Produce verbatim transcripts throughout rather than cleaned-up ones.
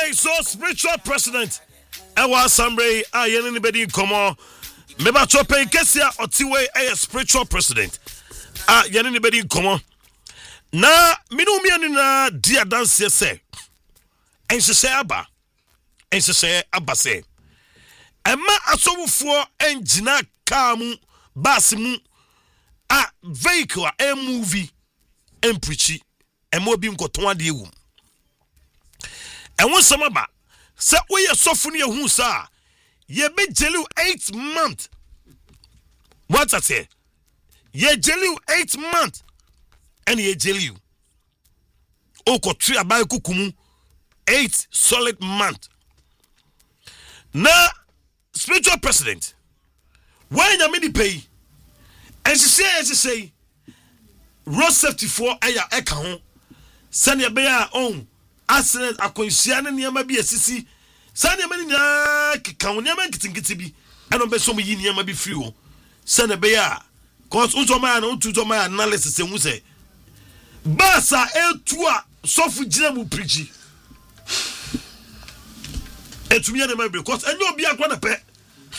Okay, so spiritual president. Ewa Sambre, I yen anybody come on. Meba chope kesia otiwe a spiritual president. Ah, yen anybody come on. Na minu mi na dia dance se. Ense se aba. Ense se aba se. Ema asowufo engina car mu bus mu a vehicle a movie emprechi ema obi nkoton ade ewu. Enwo samaba se we sofu ne hu sa ye be jelu eight months. What I say? Ye jelu eight months and ye jelu o ko tri abai kukumu eight solid months. Na spiritual president when you many pay and she say she say road safety for aya eka ho sane be ya on accident akonsia ne niam bi asisi sane mani na keka ho niam nkitingiti bi eno be so mo yi niam bi free ho sane be ya cause unto man unto to man analysis hu say basa etu a sofu gina mu preach etumi ya na because enyo obi akwa na pe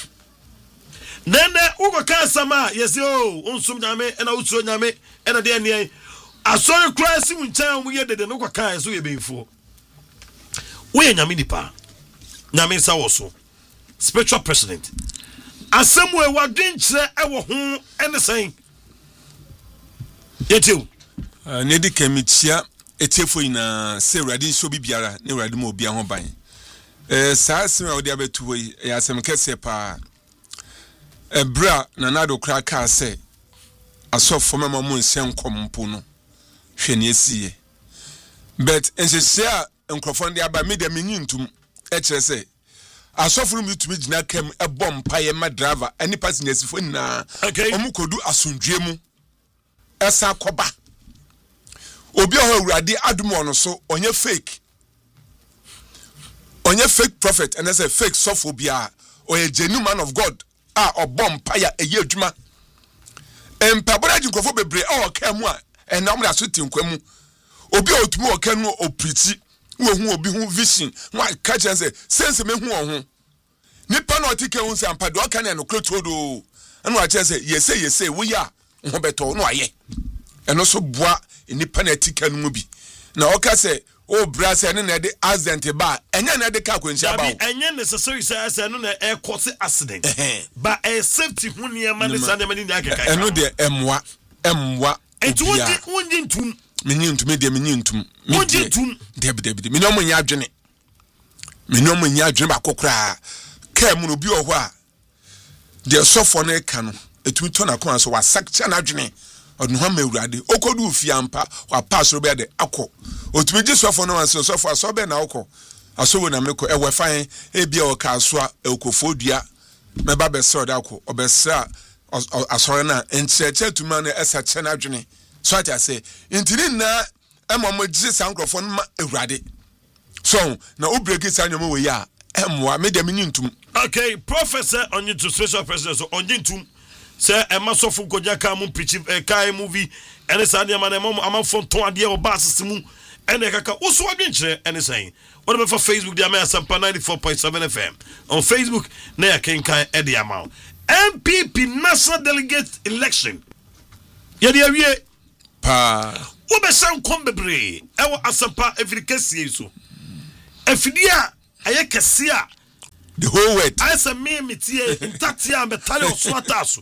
nene ugo ka sama yesi o unsum nyame ena uturo nyame ena de ene asori Christ mu nchan mu yedede no kwa kan so ye benfo we nyame nipa nyame sa woso spiritual president asemu e wadin kire e wo ho ene sen yetiu ne di kemichia etefo ina se urade so bibiara ne urade mo bia ho ban eh saa sema odi abetu yi ya asem kese pa ebra na nado kra ka se asofo mama mu nsen kompo no hwe ne esiye but enhyehyia nkrofo ndi aba media menyintum e kire se asofo mu tumi gina kam ebom paye ma driver ani passengers fo na omukodu asundwe mu esa koba obi oho awurade adumo no so onye fake onye fake prophet and as a fake sophobia or a genuine man of God ah or bomb paya a year juma and pabora jinkrofo bebre o kemu a and na mo so tinkwemu obi otumi o kenu o preach wo hu obi hu vision wa catch and say sense me hu ho nipa na otike hu say ampa do kan na no klotodo and wa che say yes say yes say we ya ho beto no aye eno so boa nipa na etike no mu bi na o ka say o brase ne na de accident ba enya na de ka kwensia ba enya necessary say say no na e cause accident ba e safety hu ne ma ne sande mani na akeka eno de emwa emwa enti wonji wonji ntum menyi ntum de menyi ntum wonji ntum de de de me no mo nya adwene me no mo nya adwene ba kokora ka mu no bi o ho a de sofo no ka no etumi to na kon so wa sakcha na adwene odun ha mawurade okodu fiampa wa pasoro be de akọ otumi ji sofo no anso sofo aso be na akọ aso wo na meko e we fan e bia o ka so a ekofodua me ba be se odakọ obesra asore na encheche tuma na esache na adwene so ati ase intini na emamo ji sankrofo no ma ewurade so na obreki sanyomo we ya emwa me de menyintum. Okay, professor on you to special president so on yintum say e masofu koja ka mu preach e kai movie ene sa de ma na mo amafo ton ade o ba asesimu ene kaka uso adwenkyere ene say what about for Facebook dia me asampa ninety-four point seven F M on Facebook na ya kenkan e de amount M P P national delegate election ye de awie pa wo be san kombebre e wo asampa efirikasi so efidia aye kese a the whole world I say me metie ntatia metale oswataso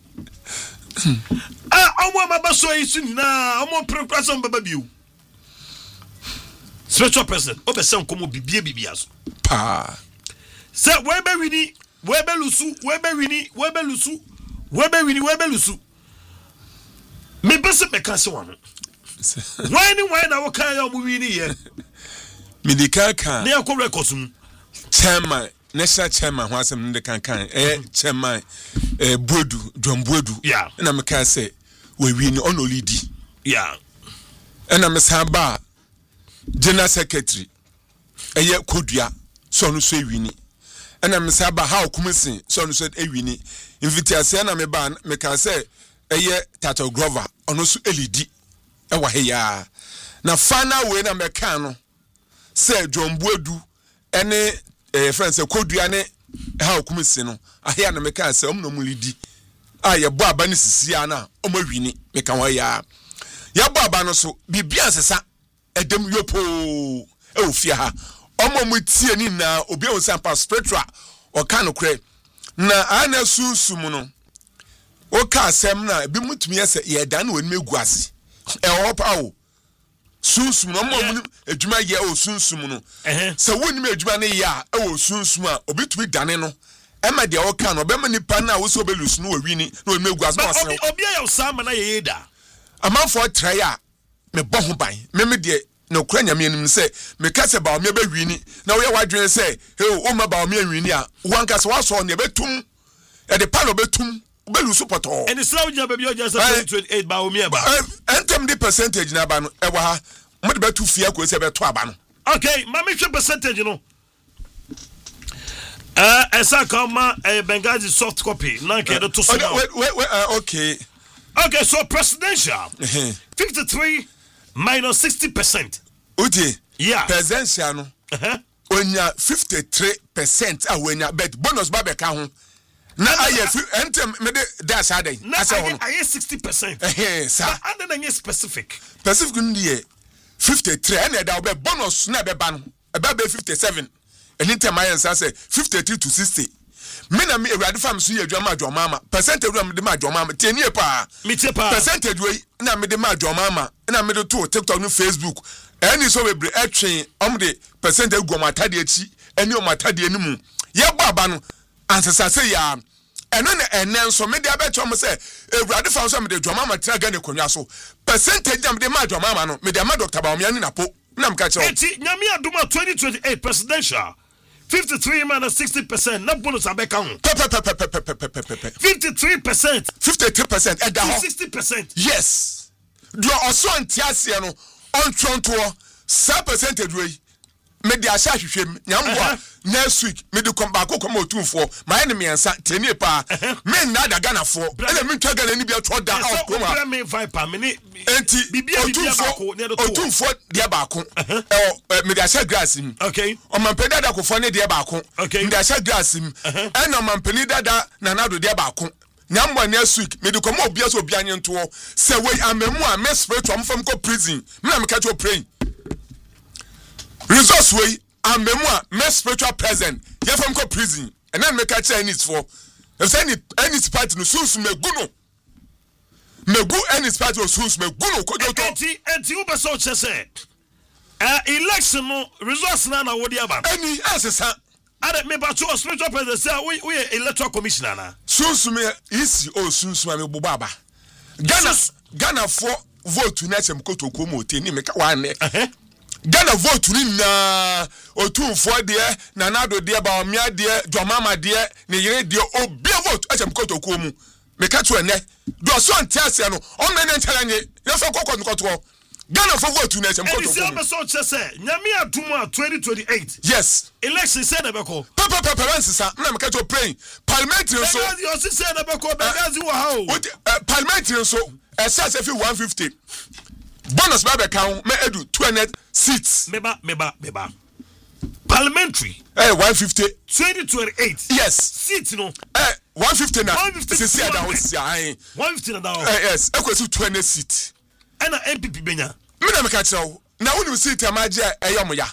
ah omo mabaso yisu na omo preparation baba biu spiritual president obese nkomo bibie bibia so pa se we be wini we be lusu we be wini we be lusu we be wini we be lusu me bese me kan se wano why ni why na wo kan ya mo wini ye medika kan na yakọ records mu chairman national chairman who asem de kan kan eh chairman eh Bodu John Bodu yeah na me kan say we win on olidi yeah na me san ba general secretary eye Kodua so no so wini na me san ba how kumisin so no so e wini invitation na me ba me kan say eye Tato Grover ono so elidi e wa he ya na final way na me kan no say John Bodu ene eh friends e kodua ne ha okumisi no ahia na meka se omno mu lidi a ye bo aba ne sisia na omawini meka wa ya ya bo aba no so bibia sesa edem yopo e ofia ha omo mu tie ni na obi o sampa spiritual o ka no kre na ana susum no o ka asem na bi mutumi yese ye dan na woni meguase e hopa o susum no omo mu edwuma ye o susum no se woni me edwuma ne ya e o susum a obi tumi dane no ema de o ka no be ma nipa na wo so be lusu no wini na woni meguase no ase obi ya usama na ye da amanfo try a me bo ho ban me me de no kura nyame anim se me ka se ba o me be wini na wo ye wadwen se he o ma ba o me wini a wan ka se wa so ne betum e de palo betum be lusu poto and it's now baby o just twenty twenty-eight ba o me ba entem the percentage na ba no e wa ha mo de betu fia ko se be to aba no okay ma me hwe percentage no uh esa kama uh, Benghazi soft copy na ke do to so wait wait wait uh, okay okay so presidential fifty-three minus sixty percent uti yeah presidential no uh-huh. Onya fifty-three percent a wenya bet bonus ba be ka ho na aye entem me de dash adai asa ho aye sixty percent eh sa and then any specific specific ndi fifty-three and da be bonus na be ba no e ba be fifty-seven anytime I say fifty-three to sixty me na me ewade fam so ye adwama adwama ma percentage we de ma adwama ma tenie pa me tie pa percentage we na me de ma adwama ma na me de to TikTok no Facebook any so we bre etwen om de percentage go matade achi eni o matade animu ye bo aba no ansesa se ya eno na enen so me de abecho mo se ewade fam so me de adwama ma tra ga ne konwa so percentage am de ma adwama ma no me de ma Doctor Bawumia ni napo na mka che eti nyame aduma twenty twenty-eight presidential fifty-three minus sixty percent na bonus abeka ho fifty-three percent fifty-three percent e da ho sixty percent yes do oso antiase no on tronto sa percentage we me de asha hwehwem nyambo next week me de kom ba kokoma otumfo my enemy ensa tenie pa me na da Ghana fo ele me twa Ghana ni bi atwo da out koma me viper me ni enti bibia bibia bako ne do otumfo de baako e me de asha grass mi okay o mampeda da kofo ne de baako me de asha grass mi e na mampeni dada na na do de baako nyambo next week me de kom obia so obia nto se we amemu a me spiritual mfam ko prison me na me ka cho praying resource way and memoir me spiritual present ye from ko prison and then make a Chinese for if any any part no suns me guno me gu any part no suns me guno ko jo to enti enti u be so che say eh election no resource na na wodi aba any asesa ade me ba to spiritual present say we we electoral commissioner na suns me is o suns me bo baba Ghana Ghana for vote na chem ko to ko mo te ni me ka wa ne Ghana vote ni na otumfo de na nado de Bawumia de Dwamama de ne yire de obi vote achem kotokuo mu me ka to ene do so antiase no on na ntelanye ye fa kokko nkoto Ghana for vote na achem kotokuo mu isi so che say nyame adum twenty twenty-eight yes election say na beko papa papa ansisa na me ka to praying parliamentary so you say na beko Benghazi wo ha o parliamentary so esa se fi one fifty bonus ba be count me edu two hundred seats meba meba meba parliamentary eh one fifty twenty twenty-eight yes seats no eh one fifty na one fifty se se da ho sia ai one fifty na da ho eh yes e kwesi two hundred seats and M P P benya me na me ka kire na wonu seat amaje eyom ya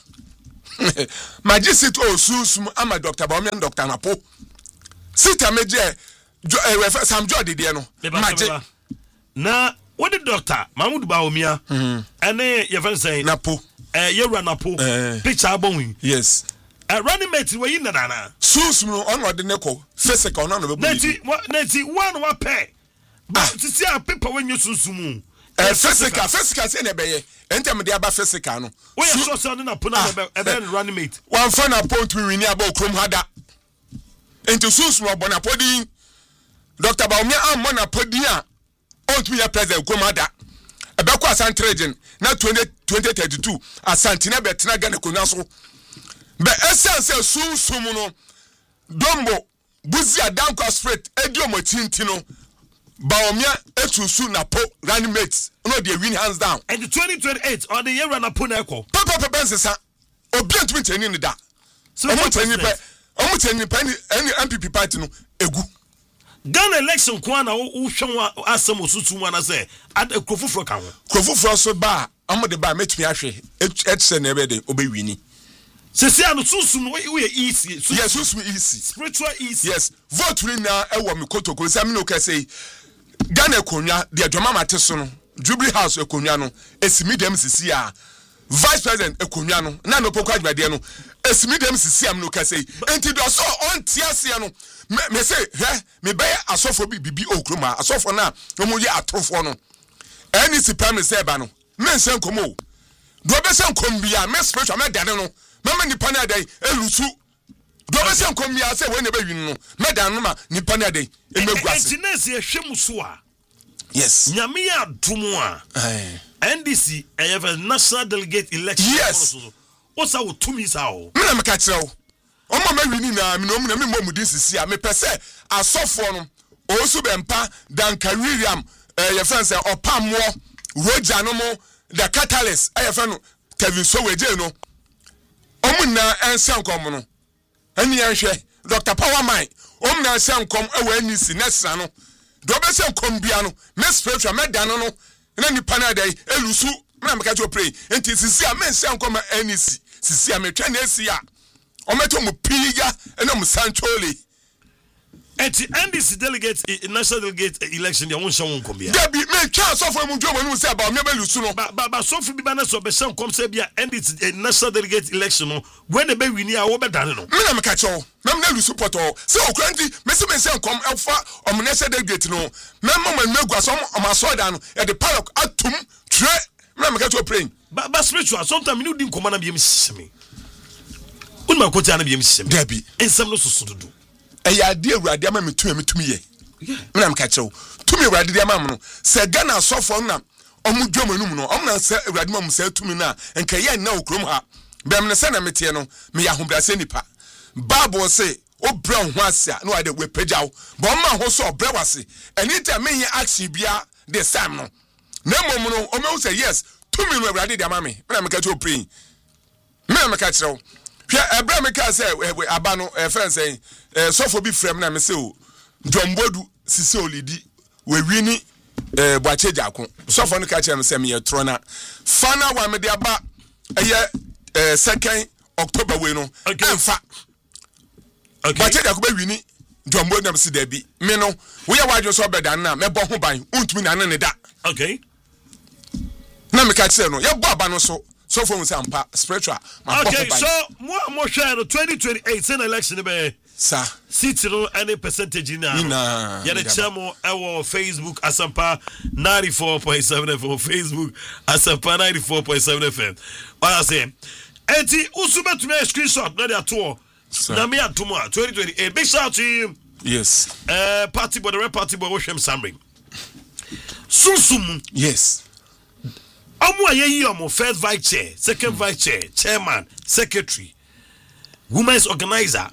maji seat o susum ama Doctor Bawumia Doctor Napo seat amaje eh Sam George de no maji na what the doctor Mahmoud Bawumia ene ye fen say Napo eh ye run Napo picture abonwi yes eh running mate we yin na na susum no on ode ne ko physical na no be neti neti one one pair but to see a paper when you susum eh physical physical say na be ye entem de aba physical no we so so na Napo na be be running mate one fan appoint we win aba okrom hada enti susum obo Napo din Doctor Bawumia am Napo din a on to your president komada ebeko Asante region na twenty thirty-two Asante na betina Ghana konwa so be essence sunsum no dombo buzi adanko spirit ediomo tinti no Bawumia etusu Napo running mates no dey win hands down and the twenty twenty-eight or the year Napo na eko papa papa nsesa obi antumi tani ni da omo tani pa omo tani pa any M P P party no egu Ghana election kwa na wo hwe asem osusu mu na say krofufro ka ho krofufro so ba omo de ba metumi ahwe etse na ebe de obewini sesi anu susu no we easy yes susu easy spiritual easy yes vote ri na ewo me kotoko say me no ka say Ghana ekonwa de adwama mate so no Jubilee House ekonwa no esimi dem sisi a Vice President ekonwa no na no pokwa adwade no esimi dem sisi am no ka say enti do so on tiase no me say he me be asofo bibi okroma asofo na omo ye atrofo no any si prime say ba no me nsen komo do be sen kombia me spiritual me dane no mama nipa na dai elusu do be sen kombia say we ne be win no me dan no ma nipa na dai emegu ase enti na se hwemu so a yes nyame ya dumu a N D C a national delegate election yes what's our two minutes how me na me ka kire o omo ma wini na me no me na me mo mudi sisi a me pese asofo no osu bempa dan William eh ye friend say opammo roja no mo the catalyst eh ye friend no Kevin Soweje no omo na ensan kom no ani anhwe Doctor Power Mine omo na ensan kom e wa anisi nesra no do be sen kom bia no me spiritual me dan no na ni pana dai elusu me na me ka jo pray enti sisi a me ensan kom anisi sisi a me twa na esi a ometo mu piga ena mu sancholi enti N D C delegate national delegate election dia won hye won kombia debi me twa so for mu dwo mu say ba me be lusu no ba ba so for bi ba na so be hye kom say bia N D C national delegate election no when the be wini a wo be dane no me na me ka chew me na lusu poto say okranti me se me say kom elfa om national delegate no me mama megu aso om aso da no e de park atum tre me na me ka chew praying ba ba spiritual sometimes you din komana bi em sisemi unma ko tia na bi em sisemi debi ensem no susu dudu eya de awurade ama metumi metumi ye me na me ka chew tumi awurade de ama no se Ghana sofo na omu dwomanum no om na se awurade ma mu se tumi na enka ye na okrom ha be me se na metie no me ya hobrase nipa Bible say obra ho ase na wa de we pajaw bo ma ho so obra wase anytime me ye action bia the same no na mom no o me say yes tumi no awurade de ama me me na me ka chew pray me na me ka chew hwe ebra me ka say aba no e friend say eh sofo bi frem na me say o Jombodu sisi olidi we wini eh Boache Jako sofo no ka che me say me yetro na fana wa me de aba eye eh second October we no emfa okay Boache Jako be wini Jombodu na me si da bi me no we ya wadwo so bedan na me bo ho ban untumi na ne da okay na me ka che no ye bo aba no so so for say ampa spiritual okay so mo mo share twenty twenty-eight sen election be sa city no any percentage na ina ya the chamo our Facebook Asampa ninety-four point seven F M Facebook Asampa ninety-four point seven F M I say enti usube to me screenshot na dey ato na me ato mo twenty twenty-eight big shout to you yes uh party boy the red party boy Woshem Samring Sunsum yes Omo ayeyi omo first vice chair, second mm. vice chair, chairman, secretary, women's organizer.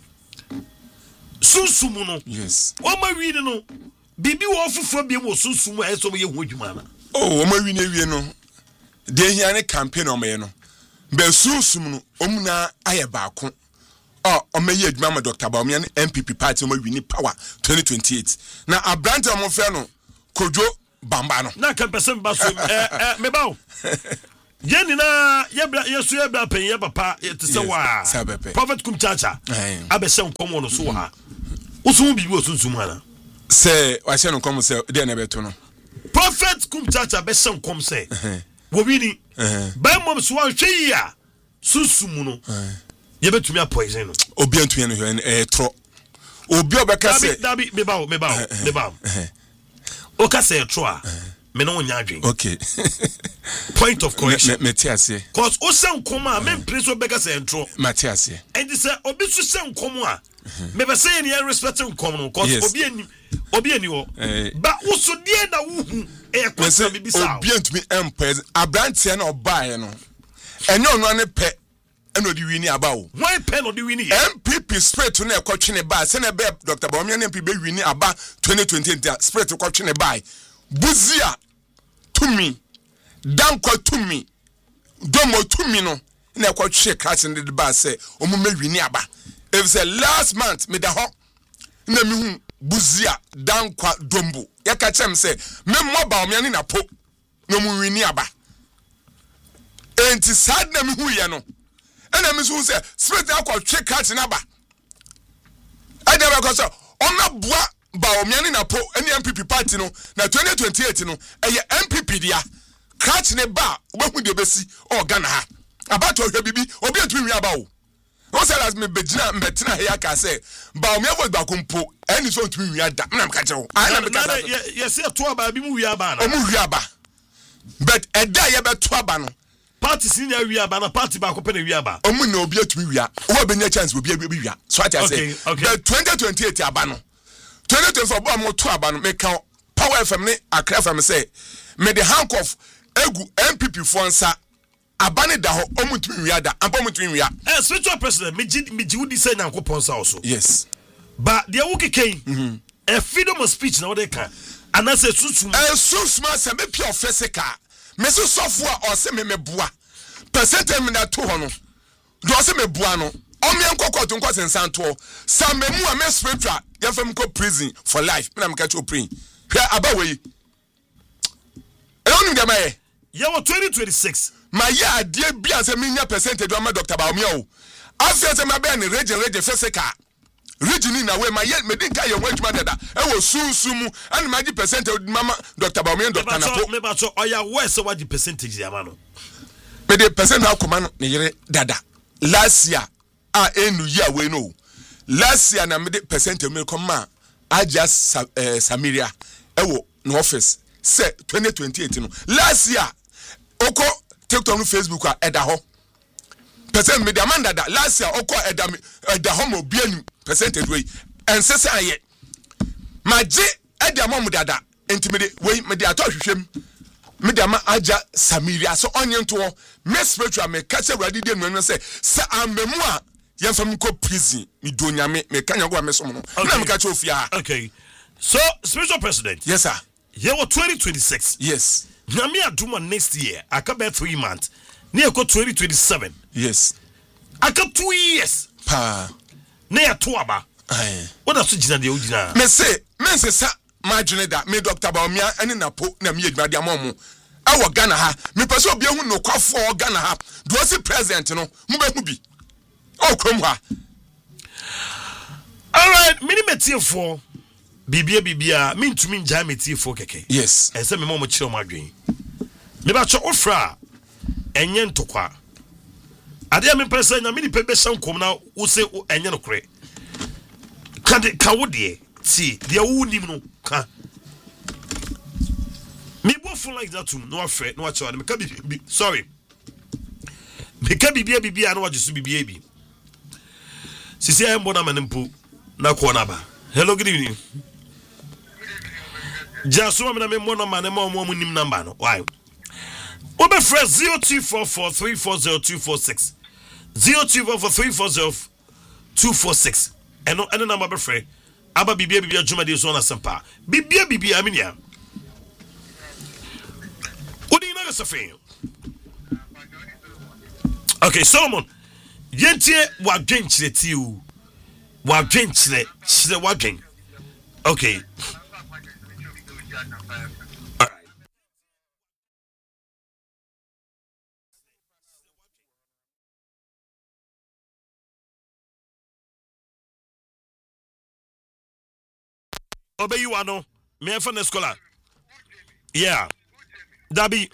Sunsumu no. Yes. Omo wi no. Bibi wo fufo bi mo sunsumu e so ye ho adwuma na. Oh, omo wi na wi no. De hia ne campaign omo ye no. Be sunsumu no omuna aye baako. Oh, omo ye adwuma ma Doctor Bawumia ne M P P party omo wi ni power twenty twenty-eight. Na abrante omo fe no Kojo Bamba no na kan person ba so eh eh me bawo ye ni na ye bra ye so ye bra pen ye papa ye te se wa prophet kum chacha abese nkomo no so ha usu bi bi osunsun ana se wa se nkomo se de na beto no prophet kum chacha bese nkom se wo bi ni ba mom so wa hwe ya sunsun no ye betumi a poison no obi antumi no eh tro obi obeka se dabi me bawo me bawo me bawo Oka say troa me no nya adwen okay point of correction me me ase cause o se nkoma me place o beka say ntro mate ase and say obi su se nkomo a me be say any respect nkomo no cause obi ani obi ani wo ba wo so die na wo hu e kwasa bibi sa obi antumi empez abrantie na obae no enye ono ane pe eno di wini aba wo why pen or di wini M P P spirit na ekotwe ne ba se na be Doctor Bawumia ne M P be wini aba twenty twenty-eight spirit ekotwe ne ba buzia tumi dankwa tumi domo tumi no na kwa twe crash in the ba say omo mewini aba if say last month me da ho na me hu buzia dankwa dombo ya ka chem say me mobile me ani na po no mu wini aba enti sad na me hu ye no ena me so say spirit akwa twe crash na ba ada ba ko so ona boa ba o me ani na po ani M P P party no na twenty twenty-eight no eye M P P dia crash ne ba obahu de besi o Ghana ha abato hwe bibi obi atumi wi aba o won say as me begina mbetina he aka say ba o me avo gba kompo eni so ntumi wi ada na mka che wo ana me ka say yes e to aba bi mu wi aba na o mu wi aba but eda ye be to aba no party senior wi aba na party ba ko pe na wi aba o mu na obi atumi wi a wo be nya chance obi abi wi a so I say but twenty twenty-eight aba no twenty twenty-four bo am to aba no me ka Power F M ne Accra F M say me the handcuff egu M P P for nsa abane da ho omutumi wiada ampa omutumi wia eh spiritual president me me jiwudi say Nyankopon sa also yes but the wukeken mhm a freedom of speech na what can and I say susu eh susuma se me pure physical me so sofo a o se me meboa percentage me na to ho no do o se meboa no o me nkokọ to nkọ sensan to sam me mu a me spiritual ya fam ko prison for life me na me ka cho praying hwe abawe e onu de maye ye wo twenty twenty-six my ya die bia se minya percentage do ma Doctor Baomia o afia se ma be na region region physical region na we my me din ka ye ho adwuma dada e wo sunsu mu an ma gi percentage mama Doctor Baomia Doctor Napo me ba so oya we se wa gi percentage ya ma no me de percentage akoma no ne yere dada last year a enu year we no last year na me de percentage me koma aja uh, Samaria e wo no office say twenty twenty-eight no last year oko TikTok no Facebook a eda ho percent media man dada last year oko eda eda ho mo bianu percentage we ensese aye maji eda mo dada intimide we media to hwehwem media ma aja Samaria so onye nto me spiritual me catch ready dey no say say amemu a yefam ko prison mi donya me me kanya go me so no na me catch ofia okay so spiritual president yes sir year twenty twenty-six yes na me aduma next year aka be three months na eko twenty twenty-seven yes aka two years pa na ya to aba eh what else gina de ogina me say me say sa margin da me Doctor Baomia ene napo na me edwuma de amomo awo Ghana ha me pese obi ehu no kwafo Ghana ha do si president no mu be hu bi o krom ha all right minimetie for bibia bibia me ntumi nja metie for keke yes ense me mo kire o madwen me ba cho ofra enye ntokwa ade me pese nya me ni pe be shankom na wo se enye no kore ka de ka wo de ti de wo nim no ka me bo fun like that too no afre no acho me ka bi sorry me ka bibia bibia na wajesu bibia bi sisi ay mbona manempu na ko na ba hello good evening Jaso me na me mo no man mo mo nim number no why Obe fresh zero two four four three four zero two four six zero two four four three four zero two four six eno eno number be free aba bibia bibia juma de so na sempa bibia bibia amenia odi na gasafe okay Solomon yentie wa dwen chire ti o wa dwen chire chire wa dwen okay all right obey you ano me for the scholar yeah Dabi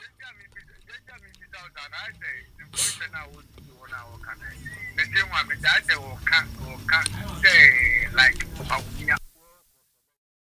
like